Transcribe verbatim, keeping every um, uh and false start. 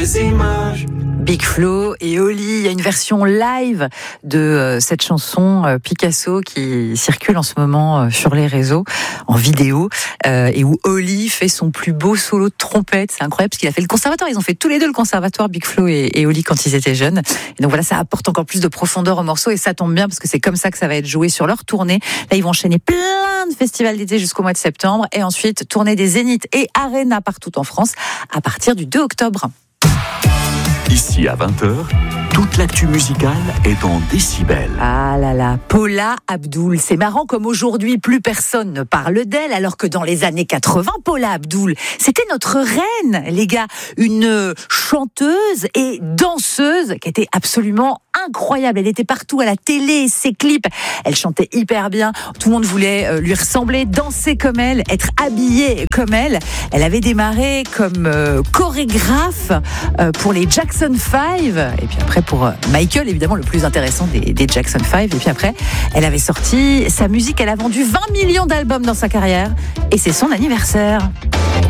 des images. Big Flo et Oli, il y a une version live de euh, cette chanson euh, Picasso qui circule en ce moment euh, sur les réseaux en vidéo euh, et où Oli fait son plus beau solo de trompette. C'est incroyable parce qu'il a fait le conservatoire. Ils ont fait tous les deux le conservatoire, Big Flo et, et Oli, quand ils étaient jeunes. Et donc voilà, ça apporte encore plus de profondeur au morceau et ça tombe bien parce que c'est comme ça que ça va être joué sur leur tournée. Là, ils vont enchaîner plein de festivals d'été jusqu'au mois de septembre et ensuite tourner des zéniths et arénas partout en France à partir du deux octobre. Ici à vingt heures, toute l'actu musicale est en décibels. Ah là là, Paula Abdul. C'est marrant comme aujourd'hui, plus personne ne parle d'elle, alors que dans les années quatre-vingts, Paula Abdul, c'était notre reine, les gars. Une chanteuse et danseuse qui était absolument incroyable. Elle était partout à la télé, ses clips. Elle chantait hyper bien. Tout le monde voulait lui ressembler, danser comme elle, être habillée comme elle. Elle avait démarré comme euh, chorégraphe euh, pour les Jackson five. Et puis après, pour Michael, évidemment, le plus intéressant des, des Jackson five. Et puis après, elle avait sorti sa musique. Elle a vendu vingt millions d'albums dans sa carrière. Et c'est son anniversaire.